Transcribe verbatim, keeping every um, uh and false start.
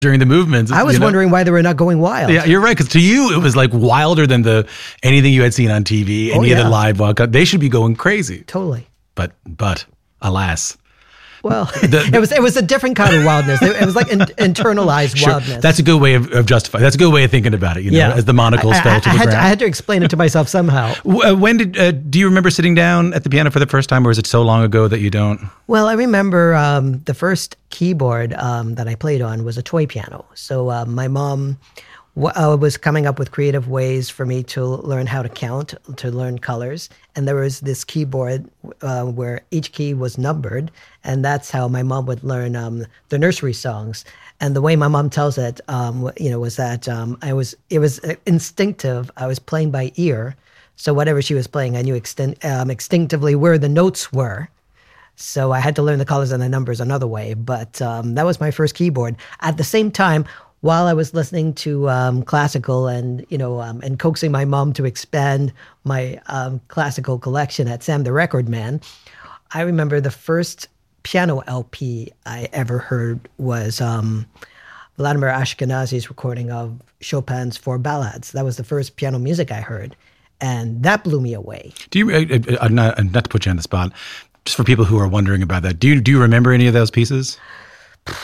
during the movements. I was you know? wondering why they were not going wild. Yeah, you're right. Because to you, it was like wilder than the anything you had seen on T V, any Oh, of yeah. the live walkout. They should be going crazy. Totally. But, but, alas. Well, The- it was it was a different kind of wildness. It, it was like in, internalized Sure. wildness. That's a good way of, of justifying. That's a good way of thinking about it. You know, yeah. as the monocles I, fell I, to I the had ground. To, I had to explain it to myself somehow. W- uh, when did uh, do you remember sitting down at the piano for the first time, or is it so long ago that you don't? Well, I remember um, the first keyboard um, that I played on was a toy piano. So uh, my mom w- uh, was coming up with creative ways for me to learn how to count, to learn colors. And there was this keyboard uh, where each key was numbered. And that's how my mom would learn um, the nursery songs. And the way my mom tells it, um, you know, was that um, I was it was instinctive. I was playing by ear. So whatever she was playing, I knew extin- um, instinctively where the notes were. So I had to learn the colors and the numbers another way. But um, that was my first keyboard. At the same time, while I was listening to um, classical and, you know, um, and coaxing my mom to expand my um, classical collection at Sam the Record Man, I remember the first piano L P I ever heard was um, Vladimir Ashkenazy's recording of Chopin's Four Ballads. That was the first piano music I heard. And that blew me away. Do you? Uh, uh, not, not to put you on the spot, just for people who are wondering about that. Do you do you remember any of those pieces?